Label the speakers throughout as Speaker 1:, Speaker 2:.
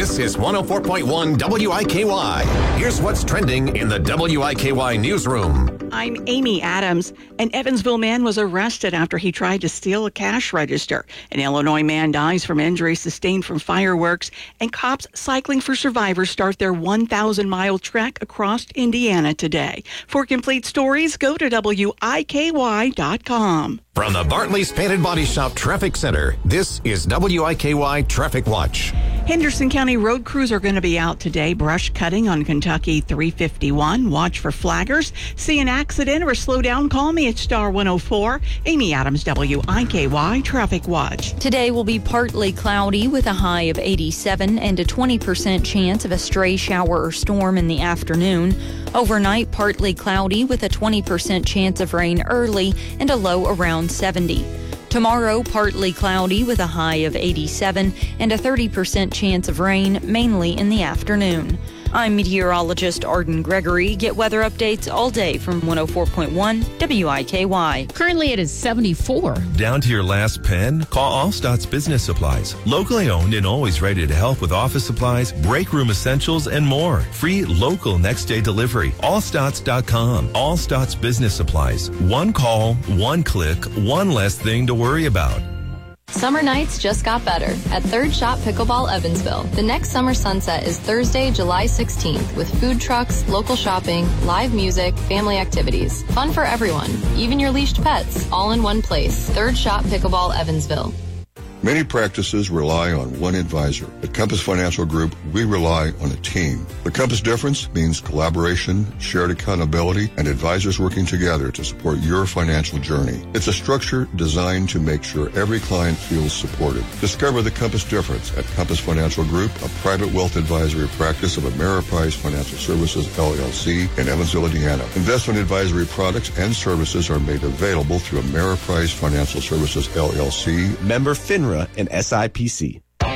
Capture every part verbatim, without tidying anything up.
Speaker 1: This is one oh four point one W I K Y. Here's what's trending in the W I K Y newsroom.
Speaker 2: I'm Amy Adams. An Evansville man was arrested after he tried to steal a cash register. An Illinois man dies from injuries sustained from fireworks, and cops cycling for survivors start their one thousand mile trek across Indiana today. For complete stories, go to W I K Y dot com.
Speaker 1: From the Bartley's Painted Body Shop Traffic Center, this is W I K Y Traffic Watch.
Speaker 2: Henderson County road crews are going to be out today, brush cutting on Kentucky three fifty-one. Watch for flaggers. See an accident or slow down, call me at star one oh four. Amy Adams, W I K Y Traffic Watch.
Speaker 3: Today will be partly cloudy with a high of eighty-seven and a twenty percent chance of a stray shower or storm in the afternoon. Overnight, partly cloudy with a twenty percent chance of rain early and a low around seventy. Tomorrow, partly cloudy with a high of eighty-seven and a thirty percent chance of rain, mainly in the afternoon. I'm meteorologist Arden Gregory. Get weather updates all day from one oh four point one W I K Y.
Speaker 4: Currently, it is seventy-four.
Speaker 5: Down to your last pen? Call Allstats Business Supplies. Locally owned and always ready to help with office supplies, break room essentials, and more. Free local next day delivery. Allstats dot com. Allstats Business Supplies. One call, one click, one less thing to worry about.
Speaker 6: Summer nights just got better at Third Shot Pickleball Evansville. The next summer sunset is Thursday, July sixteenth, with food trucks, local shopping, live music, family activities. Fun for everyone, even your leashed pets, all in one place. Third Shot Pickleball Evansville.
Speaker 7: Many practices rely on one advisor. At Compass Financial Group, we rely on a team. The Compass difference means collaboration, shared accountability, and advisors working together to support your financial journey. It's a structure designed to make sure every client feels supported. Discover the Compass difference at Compass Financial Group, a private wealth advisory practice of Ameriprise Financial Services, L L C, in Evansville, Indiana. Investment advisory products and services are made available through Ameriprise Financial Services, L L C,
Speaker 8: member FINRA, and S I P C.
Speaker 9: Your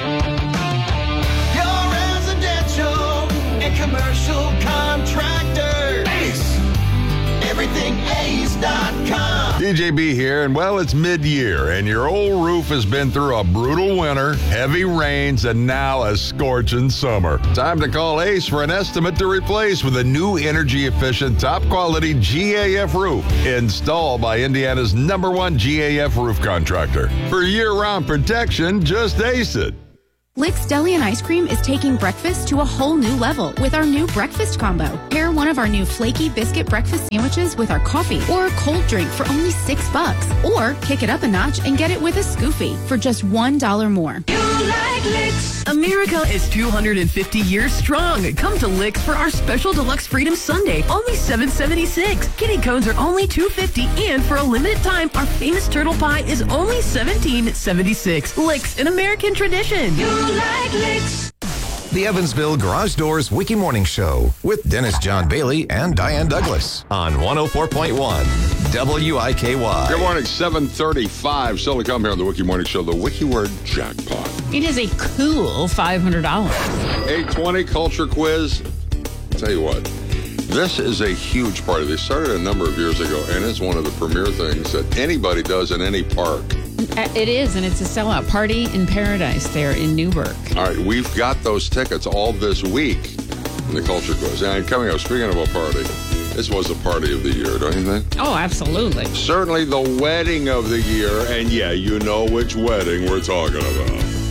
Speaker 9: residential and commercial contractor. Ace. Everything ace dot com.
Speaker 10: D J B here, and well, it's mid-year, and your old roof has been through a brutal winter, heavy rains, and now a scorching summer. Time to call Ace for an estimate to replace with a new energy-efficient, top-quality G A F roof installed by Indiana's number one G A F roof contractor. For year-round protection, just Ace it.
Speaker 11: Lick's Deli and Ice Cream is taking breakfast to a whole new level with our new breakfast combo. Pair one of our new flaky biscuit breakfast sandwiches with our coffee or a cold drink for only six bucks. Or kick it up a notch and get it with a Scoofy for just one dollar more.
Speaker 12: You like Licks. America is two hundred fifty years strong. Come to Licks for our special deluxe Freedom Sunday, only seven seventy-six. Kitty cones are only two fifty, and for a limited time, our famous turtle pie is only seventeen seventy-six. Licks, an American tradition.
Speaker 9: You like Licks.
Speaker 1: The Evansville Garage Doors Wiki Morning Show with Dennis John Bailey and Diane Douglas on one oh four point one W I K Y.
Speaker 13: Good morning, seven thirty-five. Still to come here on the Wiki Morning Show, the Wiki Word Jackpot.
Speaker 4: It is a cool five hundred dollars.
Speaker 13: eight twenty Culture Quiz. I'll tell you what, this is a huge party. They started a number of years ago, and it's one of the premier things that anybody does in any park.
Speaker 4: It is, and it's a sellout. Party in Paradise there in Newburgh.
Speaker 13: All right, we've got those tickets all this week in the Culture Quiz. And coming up, speaking of a party, this was the party of the year, don't you think?
Speaker 4: Oh, absolutely.
Speaker 13: Certainly the wedding of the year, and yeah, you know which wedding we're talking about.